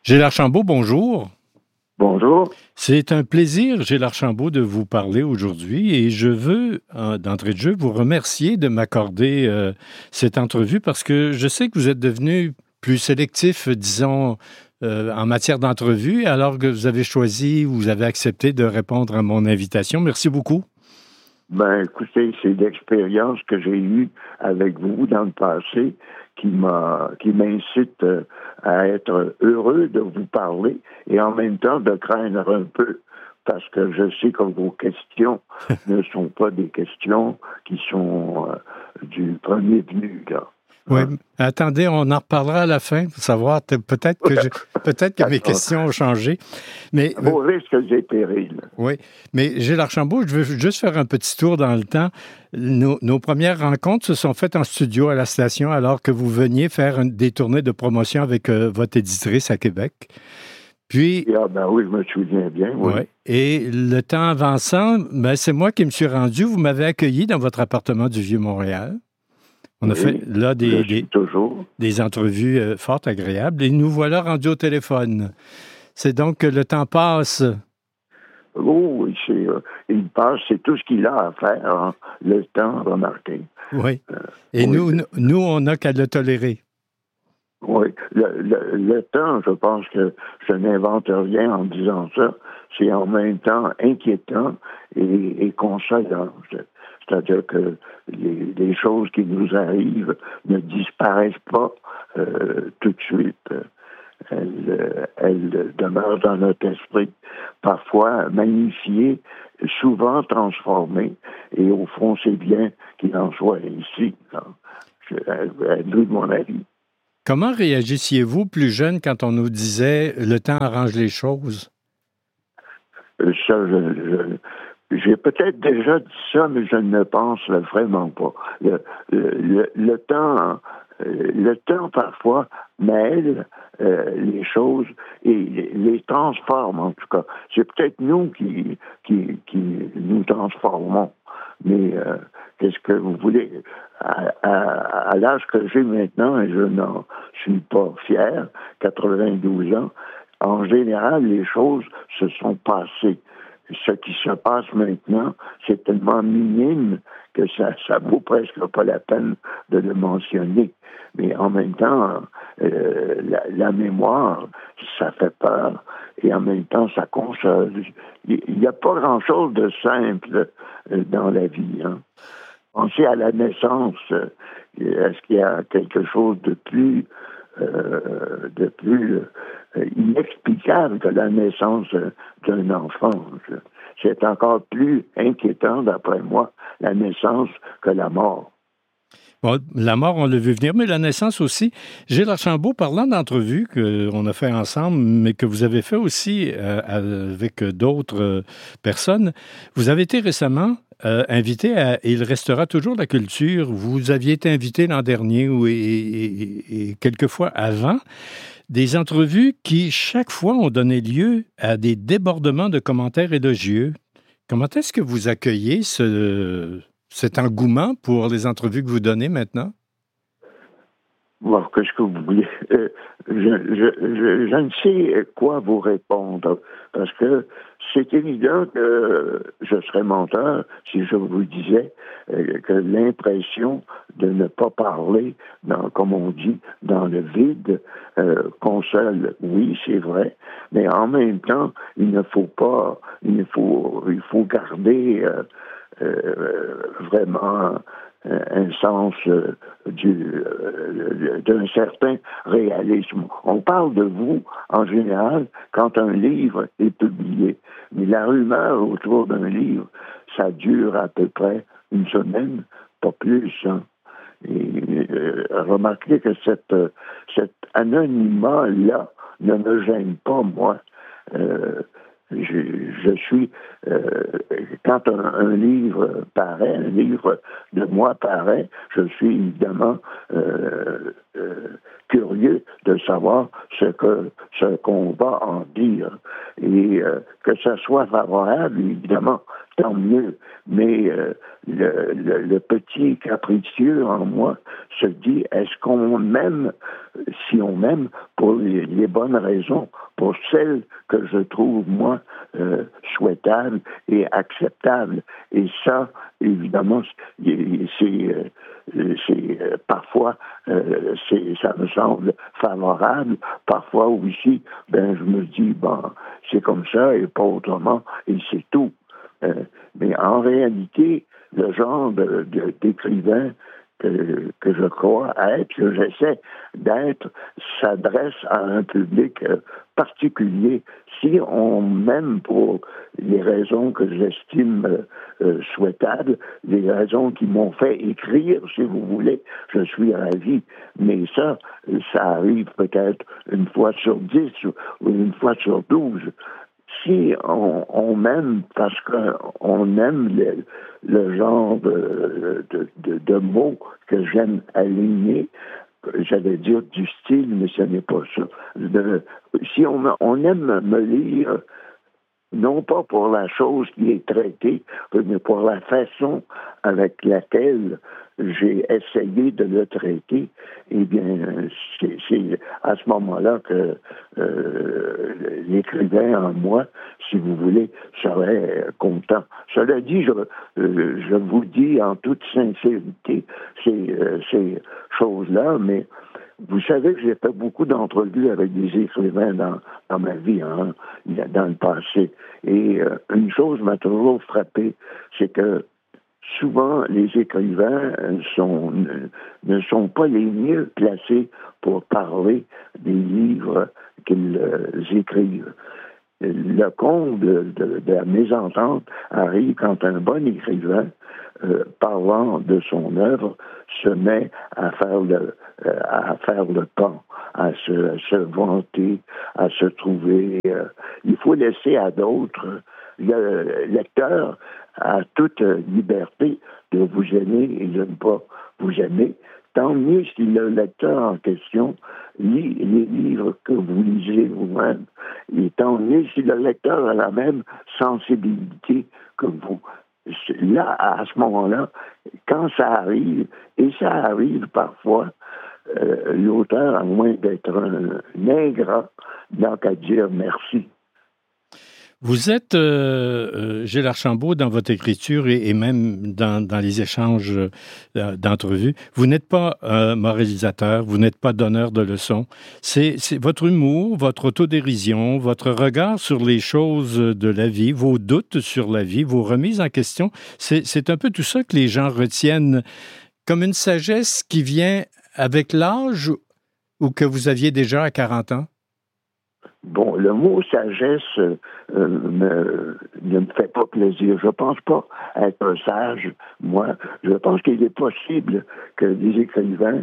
Gilles Archambault, bonjour. Bonjour. C'est un plaisir, Gilles Archambault, de vous parler aujourd'hui et je veux, d'entrée de jeu, vous remercier de m'accorder cette entrevue parce que je sais que vous êtes devenu plus sélectif, disons, en matière d'entrevue, alors que vous avez choisi, vous avez accepté de répondre à mon invitation. Merci beaucoup. Ben, écoutez, c'est l'expérience que j'ai eue avec vous dans le passé qui m'incite à être heureux de vous parler et en même temps de craindre un peu parce que je sais que vos questions ne sont pas des questions qui sont du premier venu, là. Oui, attendez, on en reparlera à la fin pour savoir peut-être que mes questions ont changé. Mais vos risques et périls. Oui, mais Gilles Archambault, je veux juste faire un petit tour dans le temps. Nos premières rencontres se sont faites en studio à la station alors que vous veniez faire des tournées de promotion avec votre éditrice à Québec. Puis, oui, je me souviens bien, oui. Ouais. Et le temps avançant, c'est moi qui me suis rendu. Vous m'avez accueilli dans votre appartement du Vieux-Montréal. On a fait là des entrevues fort agréables et nous voilà rendus au téléphone. C'est donc que le temps passe. Oh, oui, il passe, c'est tout ce qu'il a à faire, hein, le temps remarqué. Oui. Et nous, on n'a qu'à le tolérer. Oui. Le temps, je pense que je n'invente rien en disant ça. C'est en même temps inquiétant et consolant. C'est-à-dire que les choses qui nous arrivent ne disparaissent pas tout de suite. Elles demeurent dans notre esprit, parfois magnifiées, souvent transformées. Et au fond, c'est bien qu'il en soit ainsi. À nous de mon avis. Comment réagissiez-vous plus jeune quand on nous disait « le temps arrange les choses » ? Ça, j'ai peut-être déjà dit ça, mais je ne pense vraiment pas. Le temps, parfois, mêle les choses et les transforme, en tout cas. C'est peut-être nous qui nous transformons. Mais qu'est-ce que vous voulez? À l'âge que j'ai maintenant, et je n'en suis pas fier, 92 ans, en général, les choses se sont passées. Ce qui se passe maintenant, c'est tellement minime que ça vaut presque pas la peine de le mentionner. Mais en même temps, la mémoire, ça fait peur. Et en même temps, ça console. Il n'y a pas grand-chose de simple dans la vie. Hein. Pensez à la naissance. Est-ce qu'il y a quelque chose de plus inexplicable que la naissance d'un enfant? C'est encore plus inquiétant, d'après moi, la naissance que la mort. Bon, la mort, on l'a vu venir, mais la naissance aussi. Gilles Archambault, parlant d'entrevues qu'on a fait ensemble, mais que vous avez fait aussi avec d'autres personnes, vous avez été récemment invité à Il restera toujours la culture. Vous aviez été invité l'an dernier et quelques fois avant. Des entrevues qui, chaque fois, ont donné lieu à des débordements de commentaires élogieux. Comment est-ce que vous accueillez cet engouement pour les entrevues que vous donnez maintenant? Bon, qu'est-ce que vous voulez? Je ne sais quoi vous répondre, parce que c'est évident que je serais menteur si je vous disais que l'impression de ne pas parler, comme on dit, dans le vide, console. Oui, c'est vrai, mais en même temps, il faut garder vraiment un sens d'un certain réalisme. On parle de vous, en général, quand un livre est publié. Mais la rumeur autour d'un livre, ça dure à peu près une semaine, pas plus. Hein. Et remarquez que cet anonymat-là ne me gêne pas, moi. Je suis, quand un livre paraît, un livre de moi paraît, je suis évidemment curieux de savoir ce qu'on va en dire. Et que ça soit favorable, évidemment, tant mieux. Mais le petit capricieux en moi se dit, est-ce qu'on m'aime? Si on m'aime, pour les bonnes raisons, pour celle que je trouve, moi, souhaitable et acceptable. Et ça, évidemment, parfois, ça me semble favorable. Parfois aussi, je me dis, c'est comme ça et pas autrement, et c'est tout. Mais en réalité, le genre d'écrivain que je crois être, que j'essaie d'être, s'adresse à un public particulier. Si on m'aime pour les raisons que j'estime souhaitables, les raisons qui m'ont fait écrire, si vous voulez, je suis ravi. Mais ça arrive peut-être une fois sur 10 ou une fois sur 12. Si on m'aime parce qu'on aime le genre de mots que j'aime aligner, j'allais dire du style, mais ce n'est pas ça. Si on aime me lire, non pas pour la chose qui est traitée, mais pour la façon avec laquelle j'ai essayé de le traiter, eh bien, c'est à ce moment-là que l'écrivain en moi, si vous voulez, serait content. Cela dit, je vous dis en toute sincérité ces choses-là, mais vous savez que j'ai fait beaucoup d'entrevues avec des écrivains dans ma vie, dans le passé. Et une chose m'a toujours frappé, c'est que souvent, les écrivains ne sont pas les mieux placés pour parler des livres qu'ils écrivent. Le comble de la mésentente arrive quand un bon écrivain, parlant de son œuvre, se met à faire le pan, à se vanter, à se trouver. Il faut laisser à d'autres. Le lecteur a toute liberté de vous aimer et de ne pas vous aimer. Tant mieux si le lecteur en question lit les livres que vous lisez vous-même. Et tant mieux si le lecteur a la même sensibilité que vous. Là, à ce moment-là, quand ça arrive, et ça arrive parfois, l'auteur, à moins d'être un ingrat, n'a qu'à dire merci. Vous êtes, Gilles Archambault, dans votre écriture et même dans les échanges d'entrevues, vous n'êtes pas moralisateur, vous n'êtes pas donneur de leçons. C'est votre humour, votre autodérision, votre regard sur les choses de la vie, vos doutes sur la vie, vos remises en question. C'est un peu tout ça que les gens retiennent comme une sagesse qui vient avec l'âge ou que vous aviez déjà à 40 ans? Bon, le mot sagesse ne me fait pas plaisir. Je pense pas être un sage, moi. Je pense qu'il est possible que des écrivains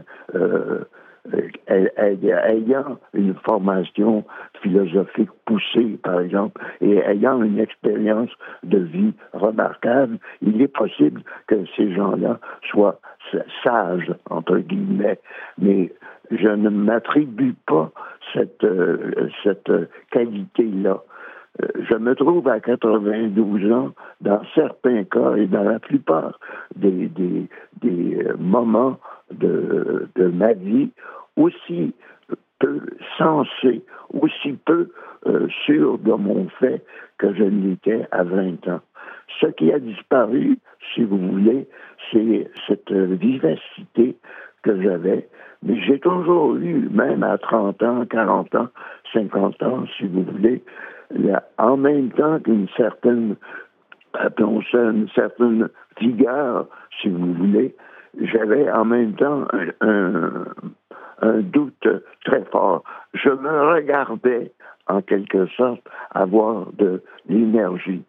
ayant une formation philosophique poussée, par exemple, et ayant une expérience de vie remarquable, il est possible que ces gens-là soient sages, entre guillemets. Mais je ne m'attribue pas cette qualité-là. Je me trouve à 92 ans, dans certains cas et dans la plupart des moments de ma vie, aussi peu sensé, aussi peu sûr de mon fait que je l'étais à 20 ans. Ce qui a disparu, si vous voulez, c'est cette vivacité que j'avais. Mais j'ai toujours eu, même à 30 ans, 40 ans, 50 ans, si vous voulez, en même temps qu'une certaine, appelons ça une certaine vigueur, si vous voulez, j'avais en même temps un doute très fort. Je me regardais, en quelque sorte, avoir de l'énergie.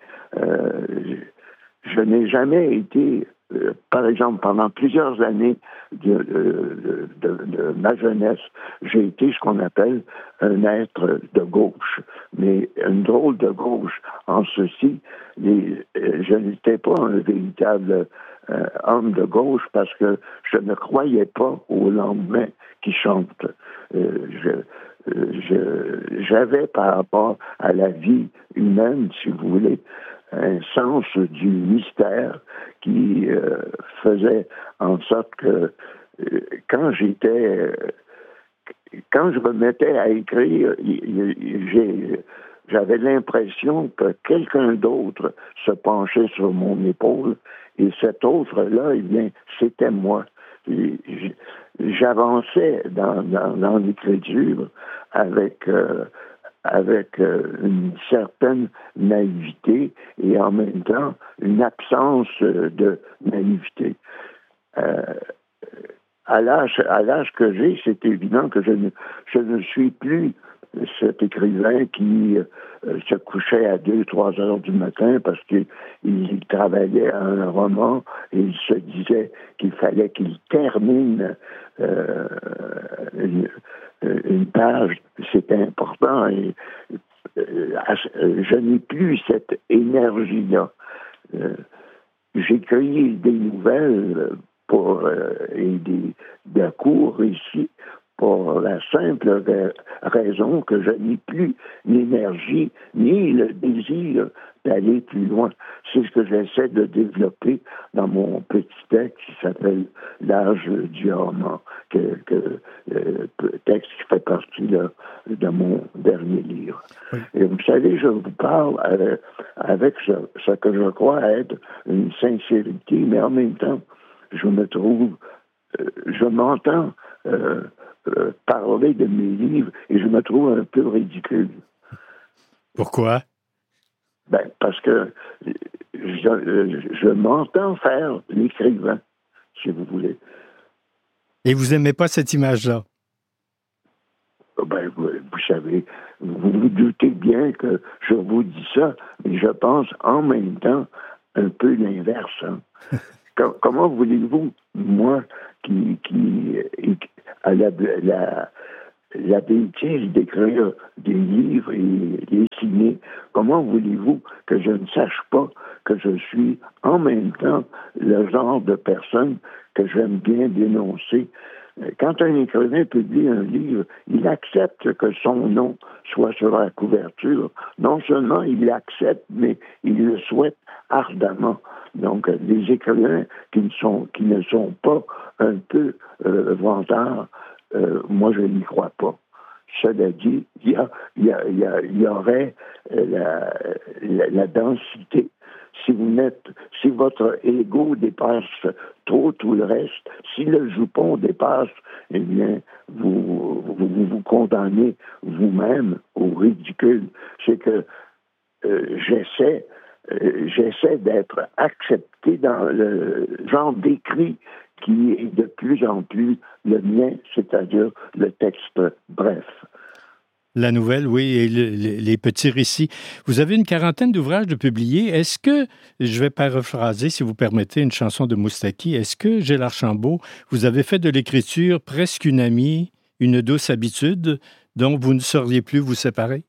Je n'ai jamais été, par exemple, pendant plusieurs années de ma jeunesse, j'ai été ce qu'on appelle un être de gauche, mais une drôle de gauche. En ceci, je n'étais pas un véritable homme de gauche parce que je ne croyais pas au lendemain qui chante. J'avais par rapport à la vie humaine, si vous voulez, un sens du mystère qui faisait en sorte que quand j'étais quand je me mettais à écrire, j'avais l'impression que quelqu'un d'autre se penchait sur mon épaule, et cet autre-là, eh bien, c'était moi. J'avançais dans l'écriture avec une certaine naïveté et en même temps une absence de naïveté. À l'âge que j'ai, c'est évident que je ne suis plus cet écrivain qui se couchait à 2-3 heures du matin parce qu'il travaillait à un roman et il se disait qu'il fallait qu'il termine une page. C'était important et je n'ai plus cette énergie-là. J'écris des nouvelles et de courts récits pour la simple raison que je n'ai plus l'énergie ni le désir d'aller plus loin. C'est ce que j'essaie de développer dans mon petit texte qui s'appelle L'âge du roman, texte qui fait partie de mon dernier livre. Oui. Et vous savez, je vous parle avec ce que je crois être une sincérité, mais en même temps, je m'entends parler de mes livres et je me trouve un peu ridicule. Pourquoi? Ben, parce que je m'entends faire l'écrivain, si vous voulez. Et vous n'aimez pas cette image-là? Ben, vous savez, vous vous doutez bien que je vous dis ça, mais je pense en même temps un peu l'inverse. Hein. Comment voulez-vous, moi, qui a la bêtise d'écrire des livres et les signer, comment voulez-vous que je ne sache pas que je suis en même temps le genre de personne que j'aime bien dénoncer? Quand un écrivain publie un livre, il accepte que son nom soit sur la couverture. Non seulement il l'accepte, mais il le souhaite ardemment. Donc, les écrivains qui ne sont pas un peu vantards, moi, je n'y crois pas. Cela dit, il y aurait la densité. Si votre ego dépasse trop tout le reste, si le jupon dépasse, eh bien, vous condamnez vous-même au ridicule. C'est que j'essaie d'être accepté dans le genre d'écrit qui est de plus en plus le mien, c'est-à-dire le texte bref. La nouvelle, oui, et les petits récits. Vous avez une quarantaine d'ouvrages de publiés. Est-ce que, je vais paraphraser, si vous permettez, une chanson de Moustaki, est-ce que, Gilles Archambault, vous avez fait de l'écriture presque une amie, une douce habitude, dont vous ne sauriez plus vous séparer?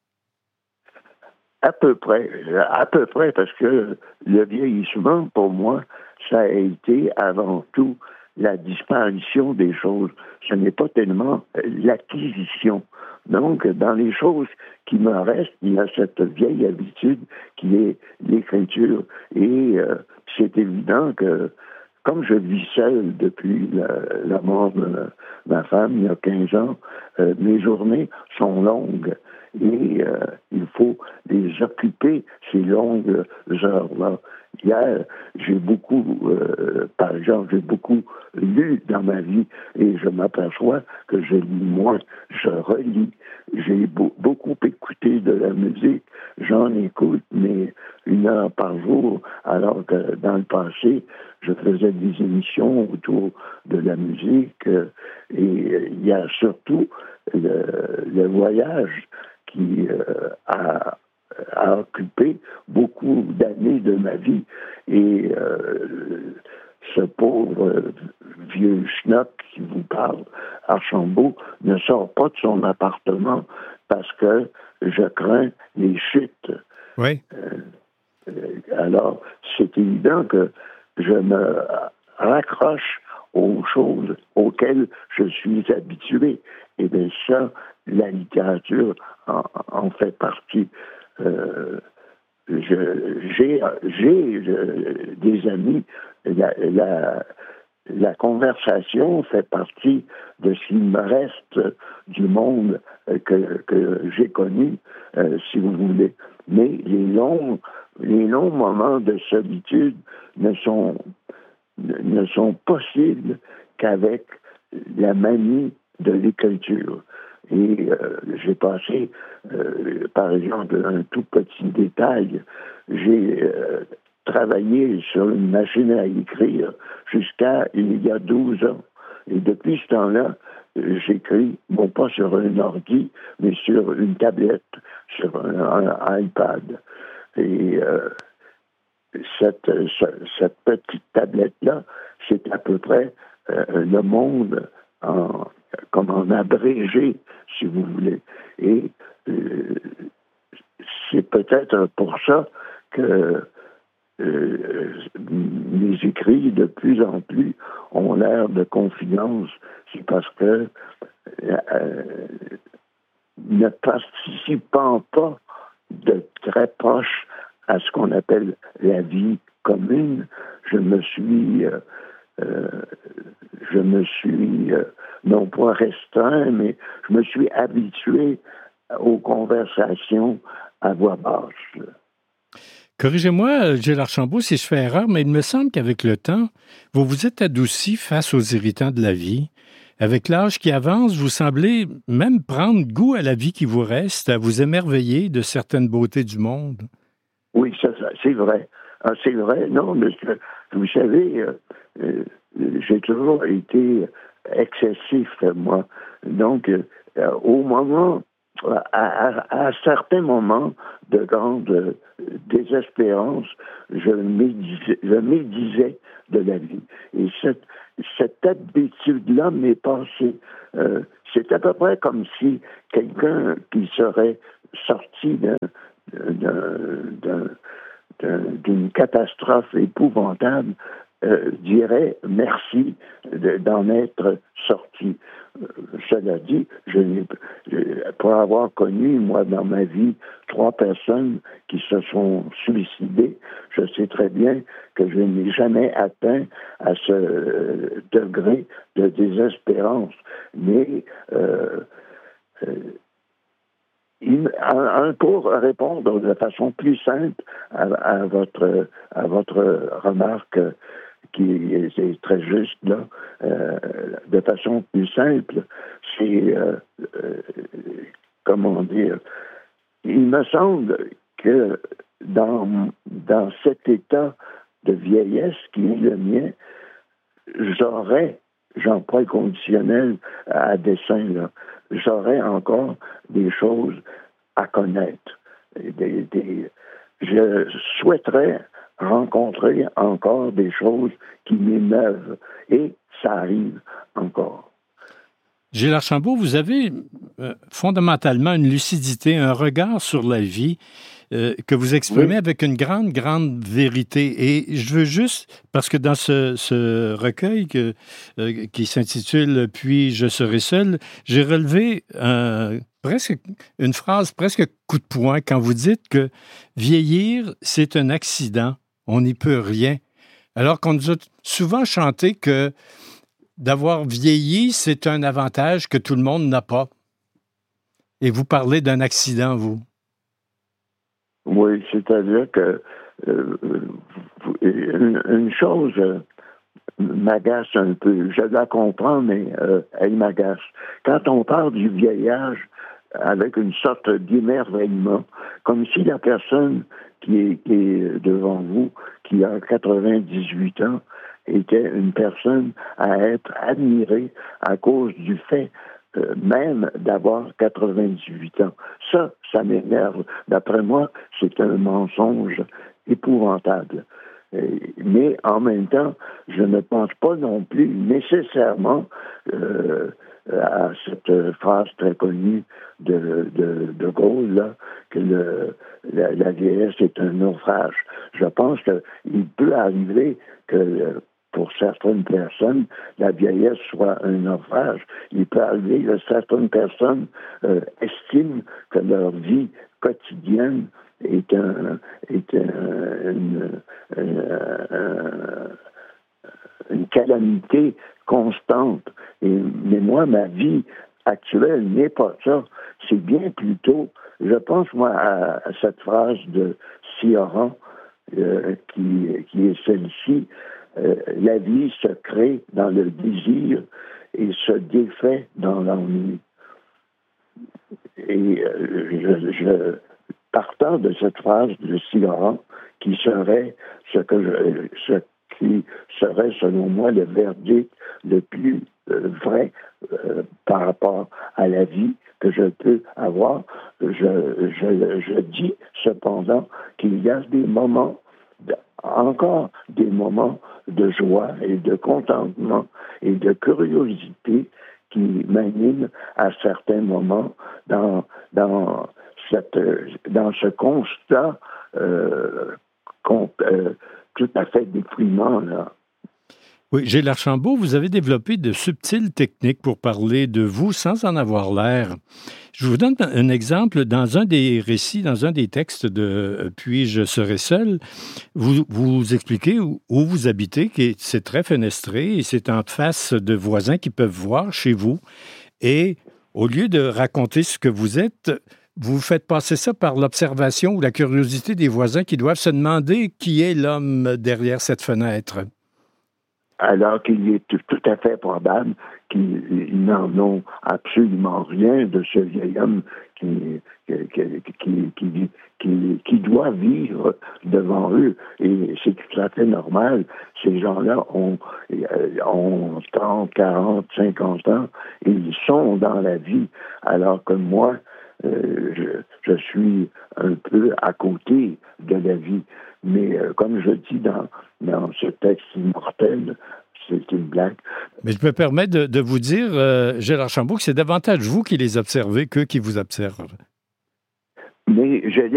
À peu près, parce que le vieillissement, pour moi, ça a été avant tout la disparition des choses. Ce n'est pas tellement l'acquisition. Donc, dans les choses qui me restent, il y a cette vieille habitude qui est l'écriture. Et c'est évident que, comme je vis seul depuis la mort de ma femme il y a 15 ans, mes journées sont longues. Et il faut les occuper, ces longues heures-là. Hier, par exemple, j'ai beaucoup lu dans ma vie et je m'aperçois que je lis moins, je relis. J'ai beaucoup écouté de la musique, j'en écoute, mais 1 heure par jour, alors que dans le passé, je faisais des émissions autour de la musique et il y a surtout le voyage qui a occupé beaucoup d'années de ma vie. Et ce pauvre vieux schnock qui vous parle, Archambault, ne sort pas de son appartement parce que je crains les chutes. Oui. Alors, c'est évident que je me raccroche aux choses auxquelles je suis habitué. Et bien ça, la littérature en fait partie. J'ai des amis, la conversation fait partie de ce qu'il me reste du monde que j'ai connu, si vous voulez. Mais les longs moments de solitude ne sont possibles qu'avec la manie de l'écriture. Et j'ai passé, par exemple, un tout petit détail. J'ai travaillé sur une machine à écrire jusqu'à il y a 12 ans. Et depuis ce temps-là, j'écris, bon, pas sur un ordi, mais sur une tablette, sur un iPad. Et cette petite tablette-là, c'est à peu près le monde comme en abrégé, si vous voulez. Et c'est peut-être pour ça que mes écrits, de plus en plus, ont l'air de confidence. C'est parce que ne participant pas de très proche à ce qu'on appelle la vie commune, je me suis non pas restreint, mais je me suis habitué aux conversations à voix basse. Corrigez-moi, Gilles Archambault, si je fais erreur, mais il me semble qu'avec le temps, vous vous êtes adouci face aux irritants de la vie. Avec l'âge qui avance, vous semblez même prendre goût à la vie qui vous reste, à vous émerveiller de certaines beautés du monde. Oui, ça c'est vrai. Ah, c'est vrai, non, mais vous savez, j'ai toujours été excessif, moi. Donc, au moment, à certains moments de grande désespérance, je médisais de la vie. Et cette habitude-là m'est passée. C'est à peu près comme si quelqu'un qui serait sorti d'une catastrophe épouvantable dirait merci d'en être sorti. Cela dit, pour avoir connu, moi, dans ma vie, 3 personnes qui se sont suicidées, je sais très bien que je n'ai jamais atteint à ce degré de désespérance. Mais pour répondre de façon plus simple à votre remarque qui est très juste là, de façon plus simple, c'est comment dire, il me semble que dans cet état de vieillesse qui est le mien, j'emploie le conditionnel à dessein, là, j'aurais encore des choses à connaître. Je souhaiterais rencontrer encore des choses qui m'émeuvent, et ça arrive encore. Gilles Archambault, vous avez fondamentalement une lucidité, un regard sur la vie que vous exprimez avec une grande, grande vérité. Et je veux juste, parce que dans ce recueil qui s'intitule « Puis je serai seul », j'ai relevé presque une phrase presque coup de poing quand vous dites que vieillir, c'est un accident, on n'y peut rien. Alors qu'on nous a souvent chanté que d'avoir vieilli, c'est un avantage que tout le monde n'a pas. Et vous parlez d'un accident, vous. Oui, c'est-à-dire que une chose m'agace un peu. Je la comprends, mais elle m'agace. Quand on parle du vieillage avec une sorte d'émerveillement, comme si la personne qui est devant vous, qui a 98 ans, était une personne à être admirée à cause du fait même d'avoir 98 ans. Ça m'énerve. D'après moi, c'est un mensonge épouvantable. Mais en même temps, je ne pense pas non plus nécessairement à cette phrase très connue de Gaulle, là, que la vieillesse est un naufrage. Je pense qu'il peut arriver que pour certaines personnes, la vieillesse soit un naufrage. Il peut arriver que certaines personnes estiment que leur vie quotidienne est une calamité constante. Mais moi, ma vie actuelle n'est pas ça. C'est bien plutôt, je pense, moi, à cette phrase de Cioran, qui est celle-ci, la vie se crée dans le désir et se défait dans l'ennui. Et partant de cette phrase de Cioran, qui serait ce qui serait, selon moi, le verdict le plus vrai par rapport à la vie que je peux avoir, je dis cependant qu'il y a encore des moments de joie et de contentement et de curiosité qui m'animent à certains moments dans ce constat tout à fait déprimant, là. Oui, Gilles Archambault, vous avez développé de subtiles techniques pour parler de vous sans en avoir l'air. Je vous donne un exemple. Dans un des récits, dans un des textes de « Puis je serai seul », vous expliquez où vous habitez, que c'est très fenestré et c'est en face de voisins qui peuvent voir chez vous. Et au lieu de raconter ce que vous êtes, vous faites passer ça par l'observation ou la curiosité des voisins qui doivent se demander qui est l'homme derrière cette fenêtre. Alors qu'il est tout à fait probable qu'ils n'en ont absolument rien de ce vieil homme qui doit vivre devant eux. Et c'est tout à fait normal. Ces gens-là ont 30, 40, 50 ans et ils sont dans la vie. Alors que moi, je suis un peu à côté de la vie. Mais comme je dis dans ce texte immortel, c'est une blague. Mais je me permets de vous dire, Gilles Archambault, que c'est davantage vous qui les observez qu'eux qui vous observent. Mais je